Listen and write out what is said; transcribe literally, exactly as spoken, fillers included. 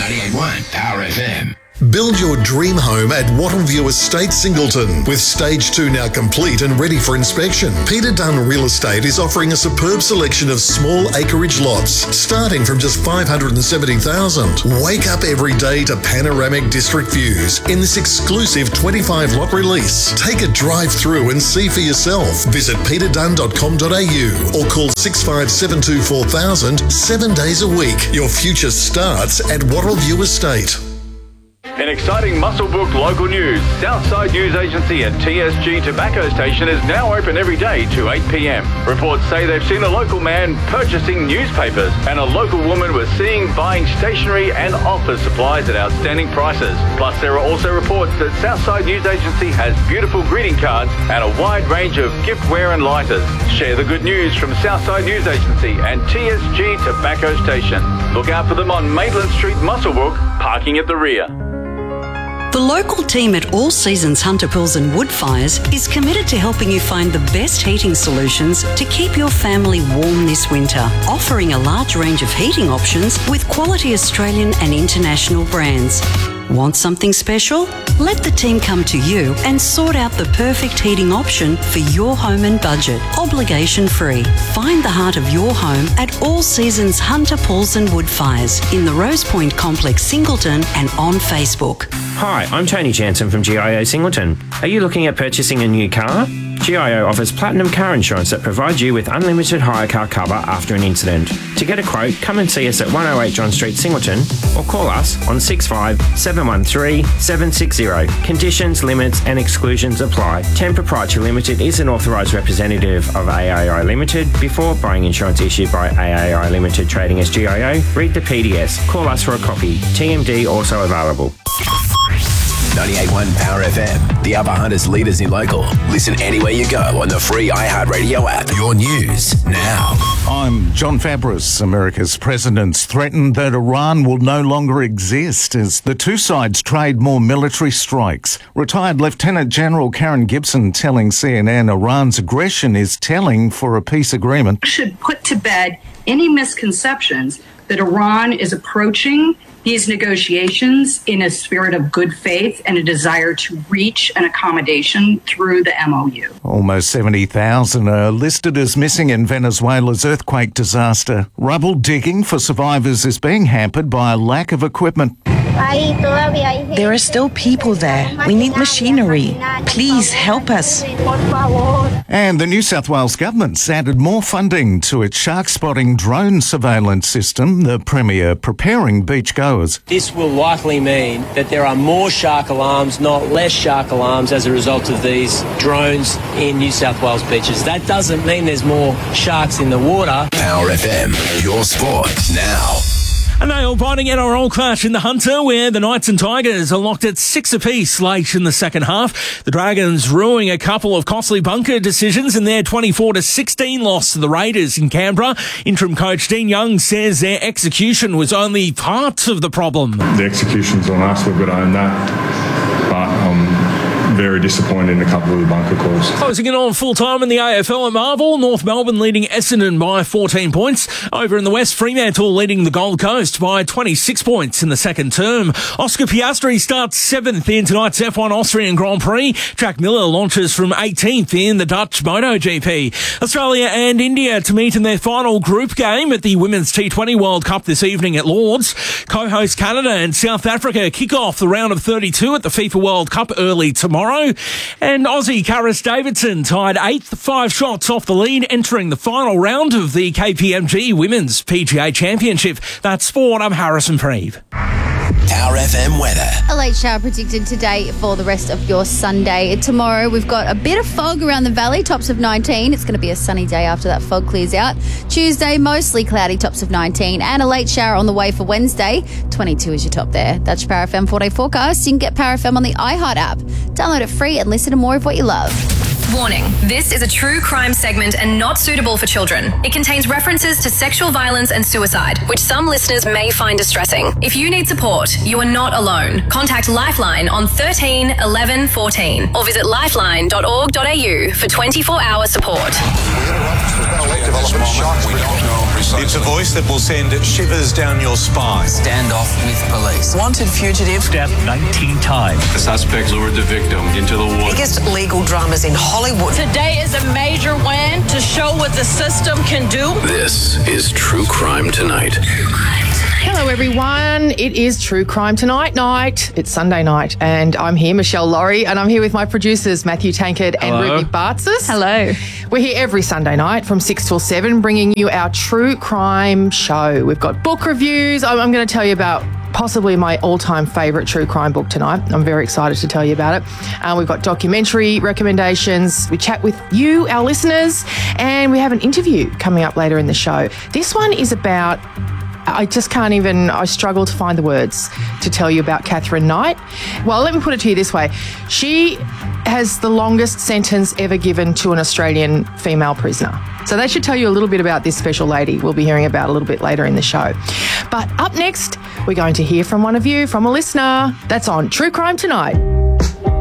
ninety-eight point one Power F M. Build your dream home at Wattleview Estate, Singleton. With stage two now complete and ready for inspection, Peter Dunn Real Estate is offering a superb selection of small acreage lots, starting from just five hundred seventy thousand dollars. Wake up every day to panoramic district views in this exclusive twenty-five lot release. Take a drive through and see for yourself. Visit peter dunn dot com dot a u or call six five seven two four thousand seven days a week. Your future starts at Wattleview Estate. In exciting Muswellbrook local news, Southside News Agency and T S G Tobacco Station is now open every day to eight p m. Reports say they've seen a local man purchasing newspapers and a local woman was seen buying stationery and office supplies at outstanding prices. Plus, there are also reports that Southside News Agency has beautiful greeting cards and a wide range of giftware and lighters. Share the good news from Southside News Agency and T S G Tobacco Station. Look out for them on Maitland Street, Muswellbrook, parking at the rear. The local team at All Seasons Hunter Pools and Woodfires is committed to helping you find the best heating solutions to keep your family warm this winter, offering a large range of heating options with quality Australian and international brands. Want something special? Let the team come to you and sort out the perfect heating option for your home and budget, obligation free. Find the heart of your home at All Seasons Hunter Pools and Woodfires in the Rose Point Complex, Singleton, and on Facebook. Hi, I'm Tony Jansen from G I O Singleton. Are you looking at purchasing a new car? G I O offers platinum car insurance that provides you with unlimited hire car cover after an incident. To get a quote, come and see us at one oh eight John Street, Singleton, or call us on six five seven one three seven six zero. Conditions, limits and exclusions apply. Ten Proprietary Limited is an authorised representative of A A I Limited. Before buying insurance issued by A A I Limited trading as G I O, read the P D S. Call us for a copy. T M D also available. ninety-eight point one Power F M, the Upper Hunters leaders in local. Listen anywhere you go on the free iHeartRadio app. Your news now. I'm John Fabris. America's presidents threatened that Iran will no longer exist as the two sides trade more military strikes. Retired Lieutenant General Karen Gibson telling C N N Iran's aggression is telling for a peace agreement. Should put to bed any misconceptions that Iran is approaching these negotiations in a spirit of good faith and a desire to reach an accommodation through the M O U. Almost seventy thousand are listed as missing in Venezuela's earthquake disaster. Rubble digging for survivors is being hampered by a lack of equipment. There are still people there. We need machinery. Please help us. And the New South Wales government's added more funding to its shark spotting drone surveillance system, the Premier preparing beachgoers. This will likely mean that there are more shark alarms, not less shark alarms, as a result of these drones in New South Wales beaches. That doesn't mean there's more sharks in the water. Power F M, your sport now. A nail-biting N R L clash in the Hunter where the Knights and Tigers are locked at six apiece late in the second half. The Dragons ruining a couple of costly bunker decisions in their twenty-four to sixteen loss to the Raiders in Canberra. Interim coach Dean Young says their execution was only part of the problem. The execution's on us, we've got to own that. But um very disappointed in a couple of the bunker calls. Closing it on full-time in the A F L at Marvel. North Melbourne leading Essendon by fourteen points. Over in the West, Fremantle leading the Gold Coast by twenty-six points in the second term. Oscar Piastri starts seventh in tonight's F one Austrian Grand Prix. Jack Miller launches from eighteenth in the Dutch MotoGP. Australia and India to meet in their final group game at the Women's T twenty World Cup this evening at Lords. Co-host Canada and South Africa kick off the round of thirty-two at the FIFA World Cup early tomorrow. And Aussie Karis Davidson tied eighth, five shots off the lead, entering the final round of the K P M G Women's P G A Championship. That's sport. I'm Harrison Preeve. Power F M weather. A late shower predicted today for the rest of your Sunday. Tomorrow we've got a bit of fog around the valley, tops of nineteen. It's going to be a sunny day after that fog clears out. Tuesday, mostly cloudy, tops of nineteen. And a late shower on the way for Wednesday. twenty-two is your top there. That's your Power F M four-day forecast. You can get Power F M on the iHeart app. Download it free and listen to more of what you love. Warning, this is a true crime segment and not suitable for children. It contains references to sexual violence and suicide, which some listeners may find distressing. If you need support, you are not alone. Contact Lifeline on thirteen eleven fourteen or visit lifeline dot org dot a u for twenty-four hour support. We don't know. Precisely. It's a voice that will send shivers down your spine. Standoff with police. Wanted fugitive. Stabbed nineteen times. The suspect lured the victim into the woods. Biggest legal dramas in Hollywood. Today is a major win to show what the system can do. This is True Crime Tonight. Hello everyone, it is True Crime Tonight night. It's Sunday night and I'm here, Michelle Laurie, and I'm here with my producers Matthew Tankard and Hello. Ruby Bartzis. Hello. We're here every Sunday night from six till seven bringing you our True Crime show. We've got book reviews. I'm, I'm going to tell you about possibly my all-time favourite true crime book tonight. I'm very excited to tell you about it. Uh, we've got documentary recommendations. We chat with you, our listeners, and we have an interview coming up later in the show. This one is about... I just can't even, I struggle to find the words to tell you about Catherine Knight. Well, let me put it to you this way. She has the longest sentence ever given to an Australian female prisoner. So that should tell you a little bit about this special lady we'll be hearing about a little bit later in the show. But up next, we're going to hear from one of you, from a listener. That's on True Crime Tonight.